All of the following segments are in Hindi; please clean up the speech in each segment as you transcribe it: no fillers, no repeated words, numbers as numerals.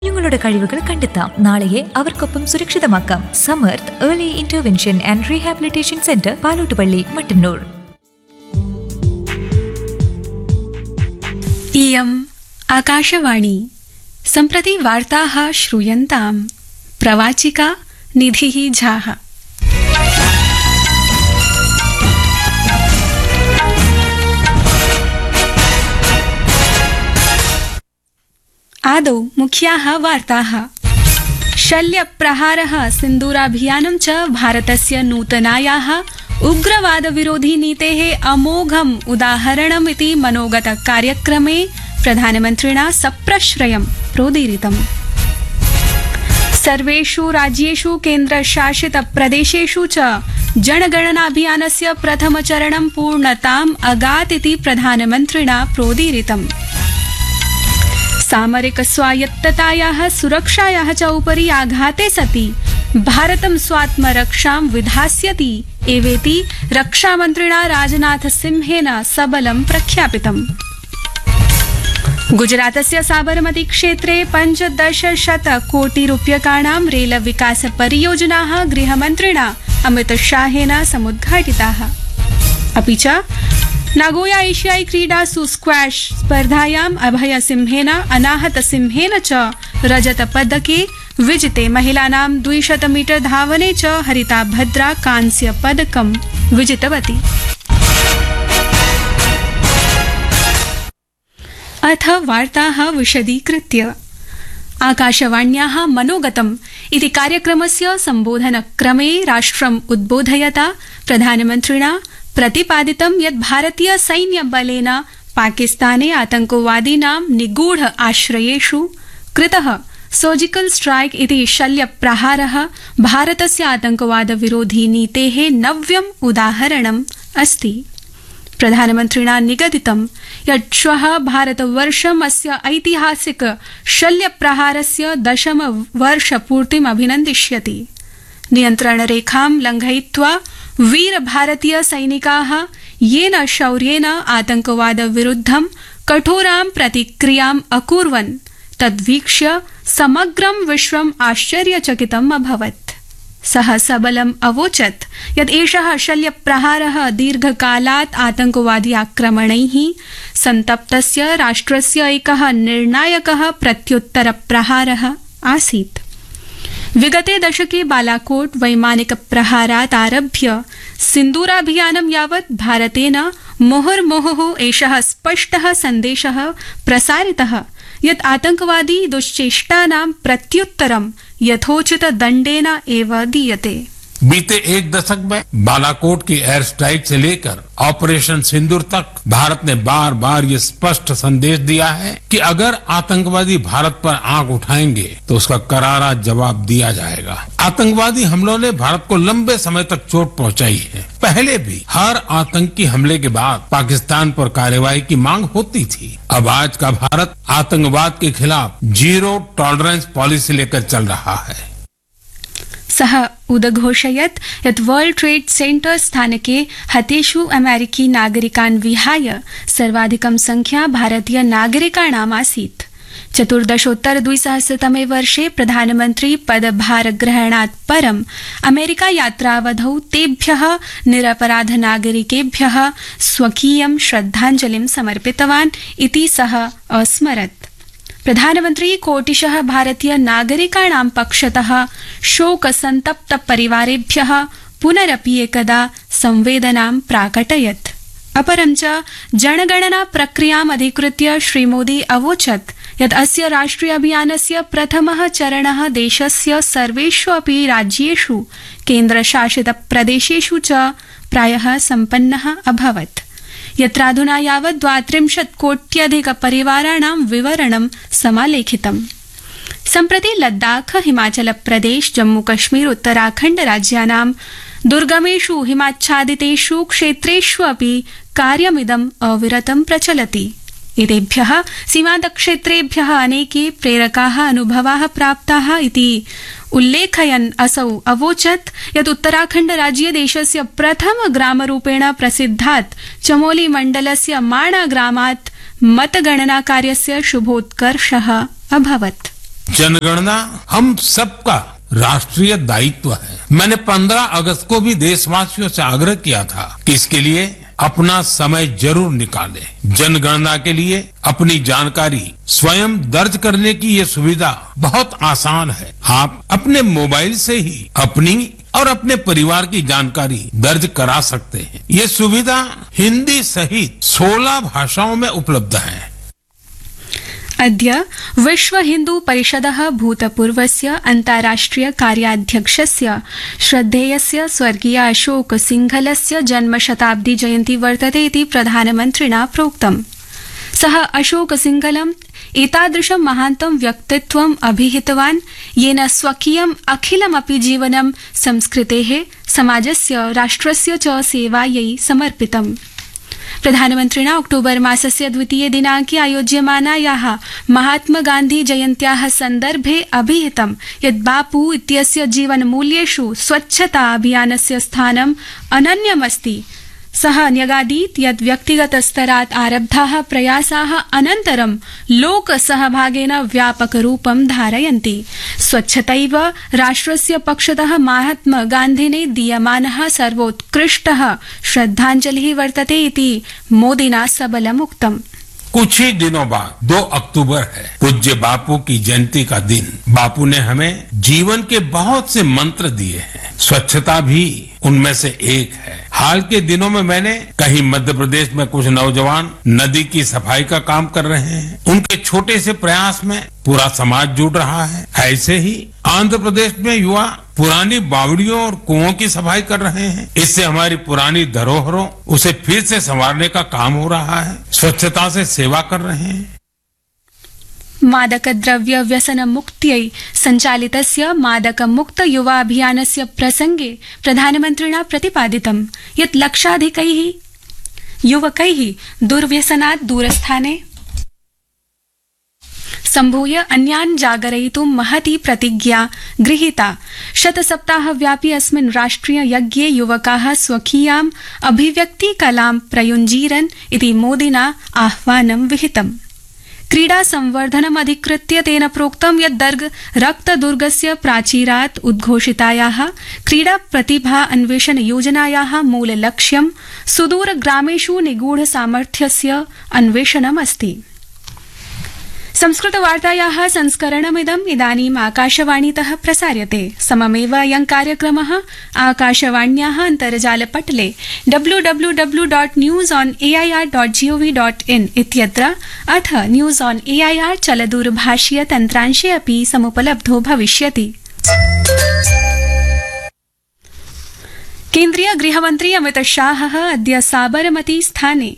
കുഞ്ഞുങ്ങളുടെ കഴിവുകൾ കണ്ടെത്താം, നാളെയെ അവർക്കൊപ്പം സുരക്ഷിതമാക്കാം. Samarth early intervention and rehabilitation centre, Palottupalli, Mattannur. इयम् आकाशवाणी। सम्प्रति वार्ताः श्रूयन्ताम्। प्रवाचिका निधिः झाः। आदौ मुख्याः वार्ताः। शल्यप्रहारः सिन्दूराभियानं च भारतस्य नूतनायाः उग्रवादविरोधी नीतेः अमोघम् उदाहरणमिति मनोगत कार्यक्रमे प्रधानमन्त्रिणा सप्रश्रयं प्रोदीरितम्। सर्वेषु राज्येषु केन्द्रशासितप्रदेशेषु च जनगणनाभियानस्य प्रथमचरणं पूर्णताम् अगात् इति प्रधानमन्त्रिणा प्रोदीरितम्। सामरिक स्वायत्ततायाः सुरक्षायाः च उपरि आघाते सति भारतं स्वात्मरक्षां विधास्यति एवेति रक्षामन्त्रिणा राजनाथ सिंहेन सबलं प्रख्यापितम्। गुजरातस्य साबरमती क्षेत्रे 1500 कोटिरूप्यकाणां रेल विकास परियोजनाः गृहमन्त्रिणा अमितशाहेन समुद्घाटिताः। अपि च नागोया एशियाई क्रीडासु स्क्वैश स्पर्धायाम् अभयसिंहेन अनाहतसिंहेन च रजतपदके विजिते। महिलानां 200 मीटर धावने च हरिता भद्रा कांस्य पदकं विजितवती। अथ वार्ताः विशदीकृत्य। आकाशवाण्याः मनोगतम् इति कार्यक्रमस्य सम्बोधनक्रमे राष्ट्रम् उद्बोधयता प्रधानमन्त्रिणा प्रतिपादितं यत् भारतीय सैन्यबलेन पाकिस्ताने आतंकवादीनां निगूढ आश्रयेषु कृतः सर्जिकल स्ट्राइक इति शल्यप्रहारः भारतस्य आतंकवाद विरोधी नीतेः नव्यम् उदाहरणम् अस्ति। प्रधानमन्त्रिणा निगदितं यत् श्वः भारतवर्षम् अस्य ऐतिहासिक शल्यप्रहारस्य 10 वर्षपूर्तिम् अभिनन्दिष्यति। नियन्त्रणरेखां लङ्घयित्वा वीर भारतीय सैनिकाः येन शौर्येण आतंकवाद विरुद्धं कठोरां प्रतिक्रियाम् अकुर्वन् तद्वीक्ष्य समग्रं विश्वम् आश्चर्यचकितम् अभवत्। सः सबलम् अवोचत् यत् एषः शल्यप्रहारः दीर्घकालात् आतंकवादी आक्रमणैः सन्तप्तस्य राष्ट्रस्य एकः निर्णायकः प्रत्युत्तरप्रहारः आसीत्। विगते दशके बालाकोट वैमानिक प्रहारात् आरभ्य सिन्दूराभियानं यावत् भारतेन मुहुर्मुहुः एषः स्पष्टः सन्देशः प्रसारितः यत् आतंकवादी दुश्चेष्टानां प्रत्युत्तरं यथोचित दण्डेन एव दीयते। बीते एक दशक में बालाकोट की एयर स्ट्राइक से लेकर ऑपरेशन सिंदूर तक भारत ने बार बार ये स्पष्ट संदेश दिया है कि अगर आतंकवादी भारत पर आंख उठाएंगे तो उसका करारा जवाब दिया जाएगा। आतंकवादी हमलों ने भारत को लंबे समय तक चोट पहुंचाई है। पहले भी हर आतंकी हमले के बाद पाकिस्तान पर कार्रवाई की मांग होती थी। अब आज का भारत आतंकवाद के खिलाफ जीरो टॉलरेंस पॉलिसी लेकर चल रहा है। सः उदघोषयत् यत् वर्ल्ड ट्रेड सेंटर स्थानके हतेषु अमेरिकी नागरिकान् विहाय सर्वाधिकं संख्या भारतीय नागरिकाणाम् आसीत्। 14-2000 वर्षे प्रधानमन्त्री पदभारग्रहणात् परम् अमेरिका यात्रावधौ तेभ्यः निरपराध नागरिकेभ्यः स्वकीयं श्रद्धाञ्जलिं समर्पितवान् इति सः अस्मरत्। प्रधानमन्त्री कोटिशः भारतीय नागरिकाणां पक्षतः शोकसन्तप्त परिवारेभ्यः पुनरपि एकदा संवेदनां प्राकटयत्। अपरं च जनगणना प्रक्रियाम् अधिकृत्य श्रीमोदी अवोचत् यत् अस्य राष्ट्रिय अभियानस्य प्रथमः चरणः देशस्य सर्वेषु अपि राज्येषु केन्द्रशासित प्रदेशेषु च प्रायः सम्पन्नः अभवत्। यत्राधुना यावत् 32 कोट्यधिक परिवाराणां विवरणं समालेखितम्। सम्प्रति लद्दाख, हिमाचल प्रदेश, जम्मू कश्मीर, उत्तराखण्ड राज्यानां दुर्गमेषु हिमाच्छादितेषु क्षेत्रेषु अपि कार्यमिदम् अविरतं प्रचलति। एतेभ्यः सीमान्तक्षेत्रेभ्यः अनेके प्रेरकाः अनुभवाः प्राप्ताः इति उल्लेखयन् असौ अवोचत् यत् उत्तराखण्ड राज्ये देशस्य प्रथम ग्रामरूपेण प्रसिद्धात् चमोली मण्डलस्य माणा ग्रामात् मतगणना कार्यस्य शुभोत्कर्षः अभवत्। जनगणना हम सबका राष्ट्रीय दायित्व है। मैंने 15 अगस्त को भी देशवासियों से आग्रह किया था कि इसके लिए अपना समय जरूर निकालें। जनगणना के लिए अपनी जानकारी स्वयं दर्ज करने की ये सुविधा बहुत आसान है। आप अपने मोबाइल से ही अपनी और अपने परिवार की जानकारी दर्ज करा सकते हैं। ये सुविधा हिंदी सहित 16 भाषाओं में उपलब्ध है। अद्य विश्व हिन्दू परिषदः भूतपूर्वस्य अन्ताराष्ट्रिय कार्याध्यक्षस्य श्रद्धेयस्य स्वर्गीय अशोक सिंघलस्य जन्मशताब्दी जयन्ती वर्तते इति प्रधानमन्त्रिणा प्रोक्तम्। सः अशोक सिंघलम् एतादृशं महान्तं व्यक्तित्वम् अभिहितवान् येन स्वकीयम् अखिलमपि जीवनं संस्कृतेः, समाजस्य, राष्ट्रस्य च सेवायै समर्पितम्। प्रधानमन्त्रिणा अक्टोबर मासस्य 2 दिनाङ्के आयोज्यमानायाः महात्मा गान्धी जयन्त्याः सन्दर्भे अभिहितं यत् बापू इत्यस्य जीवनमूल्येषु स्वच्छता अभियानस्य स्थानम् अनन्यमस्ति। सः न्यगादीत् यत् व्यक्तिगतस्तरात् आरब्धाः प्रयासाः अनन्तरं लोकसहभागेन व्यापकरूपं धारयन्ति। स्वच्छतैव राष्ट्रस्य पक्षतः महात्मा गान्धिने दीयमानः सर्वोत्कृष्टः श्रद्धाञ्जलिः वर्तते इति मोदिना सबलमुक्तम्। कुछ ही दिनों बाद 2 अक्टूबर है, पूज्य बापू की जयंती का दिन। बापू ने हमें जीवन के बहुत से मंत्र दिए हैं, स्वच्छता भी उनमें से एक है। हाल के दिनों में मैंने कहीं मध्य प्रदेश में कुछ नौजवान नदी की सफाई का काम कर रहे हैं। उनके छोटे से प्रयास में पूरा समाज जुड़ रहा है। ऐसे ही आंध्र प्रदेश में युवा पुरानी बावड़ियों और कुओं की सफाई कर रहे हैं। इससे हमारी पुरानी धरोहरों उसे फिर से संवारने का काम हो रहा है। स्वच्छता से सेवा कर रहे हैं। मादकद्रव्य व्यसनमुक्त्यै सञ्चालितस्य मादकमुक्त युवा अभियानस्य प्रसंगे प्रधानमन्त्रिणा प्रतिपादितं यत् लक्षाधिकैः युवकैः दुर्व्यसनात् दूरस्थाने सम्भूय अन्यान् जागरयितुं महती प्रतिज्ञा गृहीता। शतसप्ताहव्यापी अस्मिन् राष्ट्रिय यज्ञे युवकाः स्वकीयाम् अभिव्यक्तिकलां प्रयुञ्जीरन् इति मोदिना आह्वानं विहितम्। क्रीडा संवर्धनमधिकृत्य तेन प्रोक्तं यत् रक्तदुर्गस्य प्राचीरात् उद्घोषितायाः क्रीडा प्रतिभा अन्वेषण योजनायाः मूललक्ष्यं सुदूरग्रामेषु निगूढ सामर्थ्यस्य अन्वेषणमस्ति। संस्कृतवार्तायाः संस्करणमिदम् इदानीम् आकाशवाणीतः प्रसार्यते। सममेव अयं कार्यक्रमः आकाशवाण्याः अन्तर्जालपटले www.newsonair.gov.in इत्यत्र अथ न्यूज़ ऑन एआईआर चलदूरभाषीय तन्त्रांशे अपि समुपलब्धो भविष्यति। केन्द्रीय गृहमन्त्री अमित शाहः अद्य साबरमती स्थाने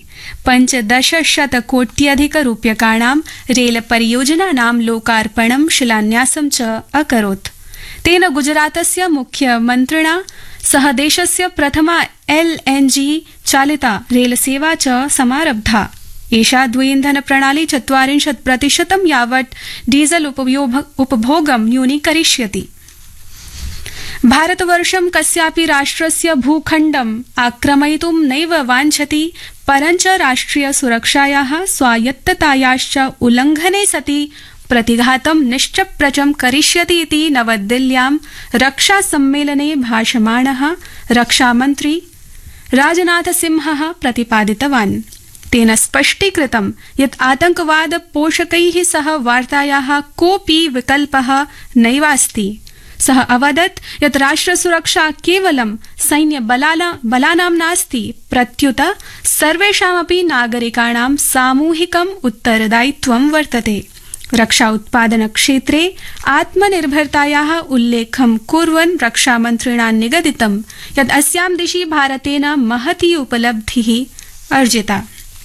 15,000,कोट्यधिकरूप्यकाणां रेल परियोजनानां लोकार्पणं शिलान्यासं च अकरोत्। तेन गुजरातस्य मुख्यमन्त्रिणा सह देशस्य प्रथमा LNG चालिता रेलसेवा च समारब्धा। एषा द्विइन्धन प्रणाली 40% यावत् डीजल उपभोगं न्यूनीकरिष्यति। भारतवर्षं कस्यापि राष्ट्रस्य भूखण्डम् आक्रमयितुं नैव वाञ्छति, परञ्च राष्ट्रिय सुरक्षायाः स्वायत्ततायाश्च उल्लङ्घने सति प्रतिघातं निश्चप्रचं करिष्यति इति नवदिल्ल्यां रक्षासम्मेलने भाषमाणः रक्षामन्त्री राजनाथसिंहः प्रतिपादितवान्। तेन स्पष्टीकृतं यत् आतंकवाद पोषकैः सह वार्तायाः कोऽपि विकल्पः नैवास्ति। सः अवदत् यत् राष्ट्रसुरक्षा केवलं सैन्यबलानां नास्ति, प्रत्युत सर्वेषामपि नागरिकाणां सामूहिकम् उत्तरदायित्वं वर्तते। रक्षा उत्पादन क्षेत्रे आत्मनिर्भरतायाः उल्लेखं कुर्वन् रक्षामन्त्रिणा निगदितं यत् अस्यां दिशि भारतेन महती उपलब्धिः अर्जिता।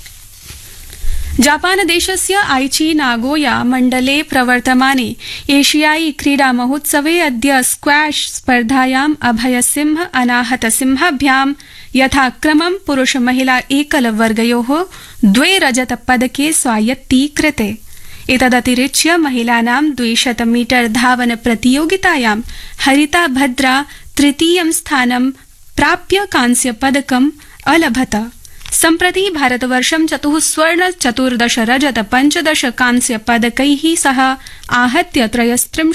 जापानदेशस्य आइची नागोया मण्डले प्रवर्तमाने एशियाई क्रीडा महोत्सवे अद्य स्क्वैश स्पर्धायाम् अभयसिंह अनाहतसिंहाभ्यां यथाक्रमं पुरुष महिला एकलवर्गयोः 2 रजतपदके स्वायत्तीकृते। एतदतिरिच्य महिलानां 200 मीटर धावन प्रतियोगितायां हरिता भद्रा तृतीयं स्थानं प्राप्य कांस्यपदकम् अलभत। सम्प्रति भारतवर्षं 4 स्वर्ण 14 रजत 15 कांस्य पदकैः सह आहत्य 33